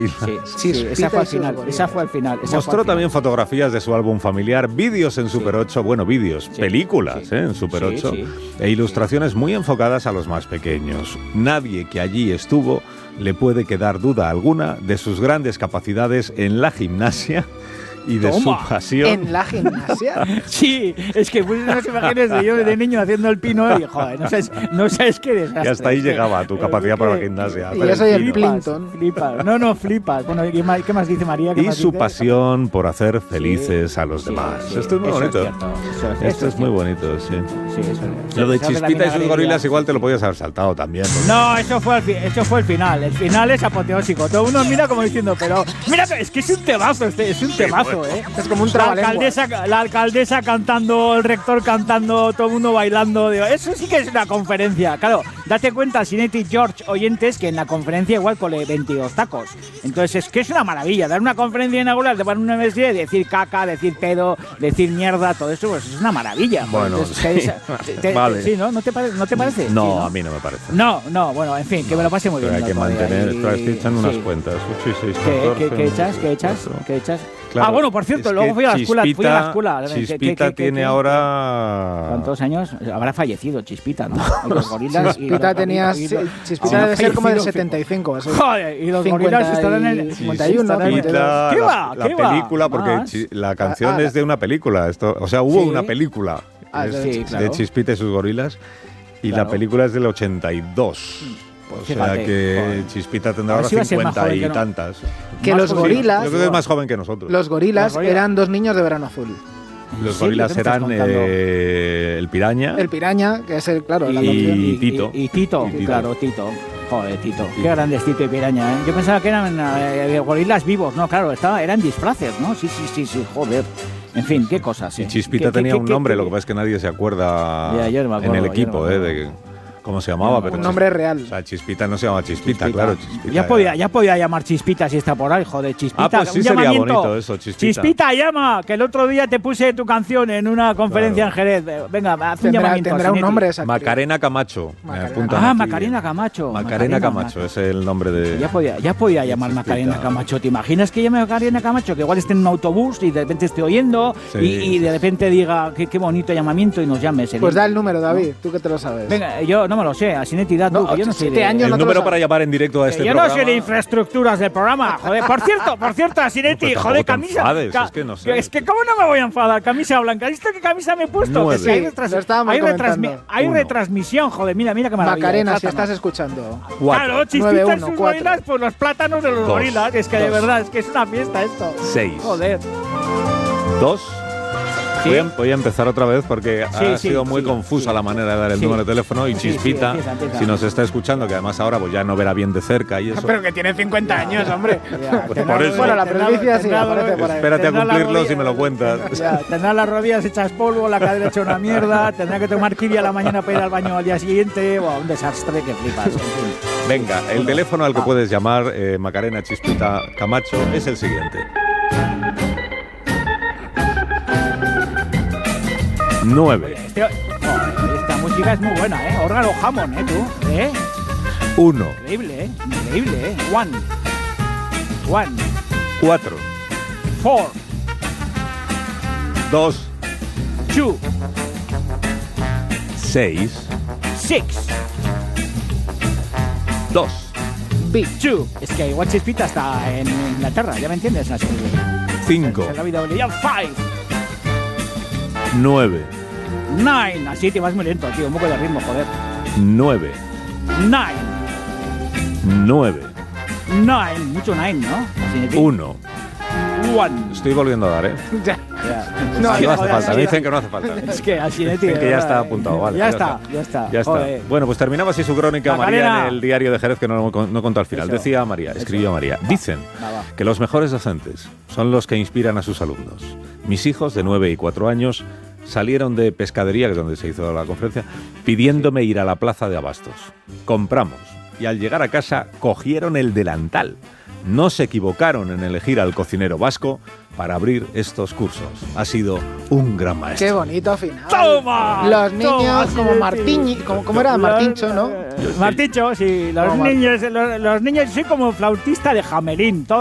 Sí, esa fue al final. Mostró también fotografías de su álbum familiar, vídeos en Super 8, películas en Super 8, e ilustraciones muy enfocadas a los más pequeños. Nadie que allí estuvo le puede quedar duda alguna de sus grandes capacidades en la gimnasia y de su pasión. ¿En la gimnasia? Sí, es que puse unas imágenes de yo de niño haciendo el pino y joder, no sabes qué desastre. Y hasta ahí llegaba tu capacidad para la gimnasia. Y yo soy el Plinton. Flipas. No, flipas. Bueno, ¿qué más dice María? Y su pasión por hacer felices a los demás. Esto es muy bonito. Esto es muy bonito, sí. Lo de Chispita y sus gorilas igual te lo podías haber saltado también. No, eso fue el final. El final es apoteósico. Todo uno mira como diciendo, pero mira, es que es un temazo, es un temazo. Es como un trabalenguas. La alcaldesa cantando, el rector cantando, todo el mundo bailando. Eso sí que es una conferencia. Claro, date cuenta, Sinetti, George, oyentes, que en la conferencia igual cole 22 tacos. Entonces, es que es una maravilla. Dar una conferencia inaugural de una universidad, decir caca, decir pedo, decir mierda, todo eso, pues es una maravilla. Bueno, entonces, vale. Sí, ¿no? ¿No te parece? No, sí, ¿no? A mí no me parece. No, bueno, en fin, que me lo pase muy bien. Hay que mantener, estoy echando unas cuentas. 8 y 6, 14, ¿Qué echas? Claro, bueno, por cierto, luego fui a la escuela. Chispita tiene ahora... ¿Cuántos años? Habrá fallecido Chispita, ¿no? Y los gorilas... Chispita debe ser como del 75. Joder, y los gorilas estarán en el 51. ¿Qué va? La película, porque la canción es de una película. Hubo una película de Chispita y sus gorilas, y la película es del 82. O sea que Chispita tendrá ahora 50 y tantas. Que los gorilas... Yo creo que es más joven que nosotros. Los gorilas eran dos niños de Verano Azul. Los gorilas eran el Piraña. El Piraña, que es el, claro, y Tito. Y Tito, claro, Tito. Joder, Tito. Qué grandes Tito y Piraña, ¿eh? Yo pensaba que eran gorilas vivos, ¿no? Claro, eran disfraces, ¿no? Sí, joder. En fin, qué cosas. Y Chispita tenía un nombre, lo que pasa es que nadie se acuerda en el equipo, de cómo se llamaba. Pero un nombre real. O sea, Chispita no se llama Chispita, claro. Chispita ya podía llamar Chispita si está por ahí, joder, Chispita. Pues sí, sería bonito eso, Chispita. Chispita, llama, que el otro día te puse tu canción en una conferencia en Jerez. Venga, haz un llamamiento. Tendrá un nombre esa. Macarena Camacho. Macarena Camacho. Macarena Camacho es el nombre de... Ya podía llamar Macarena Camacho. ¿Te imaginas que llame Macarena Camacho? Que igual esté en un autobús y de repente esté oyendo y de repente diga qué bonito llamamiento y nos llame. Pues da el número, David, tú que te lo sabes. Venga, yo no me lo sé, Asinetti, da tú, yo no sé. El número para llamar en directo a este programa. Yo no sé de infraestructuras del programa, joder. Por cierto, Asinetti, joder, camisa. Es que no sé. Es que cómo no me voy a enfadar, camisa blanca. ¿Viste qué camisa me he puesto? Que hay retransmisión, joder, mira qué maravilla. Macarena, si estás escuchando. Claro, Chispita y sus gorilas, pues los plátanos de los gorilas. Es que de verdad, es que es una fiesta esto. 6. Joder. 2. Voy a empezar otra vez porque ha sido muy confusa la manera de dar el número de teléfono y Chispita, si nos está escuchando, que además ahora pues ya no verá bien de cerca y eso. Pero que tiene 50 años, hombre. Por eso. Bueno, la presbicia sí aparece por ahí. Espérate a cumplirlo si me lo cuentas. Tendrá las rodillas hechas polvo, la cadera hecha una mierda, tendrá que tomar kiwi a la mañana para ir al baño al día siguiente. Un desastre que flipas. En fin. Venga, el teléfono al que puedes llamar, Macarena Chispita Camacho, es el siguiente. 9. Esta música es muy buena, ¿eh? Órgano Hammond, tú. 1. Increíble, ¿eh? 1. 4. 4. 2. 2. 6. 6. 2. Big 2. Es que igual Chispita está en Inglaterra, ¿ya me entiendes? 5. En la vida 5. 9. 9. Así te vas muy lento, tío. Un poco de ritmo, joder. 9. 9. 9. 9. Mucho 9, ¿no? 1. 1. Estoy volviendo a dar, ¿eh? Ya. No hace falta. Me dicen que no hace falta. Es que así de que ya está apuntado, vale. Ya está. Bueno, pues terminaba así su crónica María en el diario de Jerez, que no contó al final. Decía María, escribió María. Dicen que los mejores docentes son los que inspiran a sus alumnos. Mis hijos de 9 y 4 años salieron de pescadería, que es donde se hizo la conferencia, pidiéndome ir a la plaza de abastos. Compramos y al llegar a casa cogieron el delantal. No se equivocaron en elegir al cocinero vasco para abrir estos cursos. Ha sido un gran maestro. ¡Qué bonito final! ¡Toma! Los niños como Martín, como era Martincho, ¿no? Marticho, sí. Los niños, soy como flautista de Jamelín.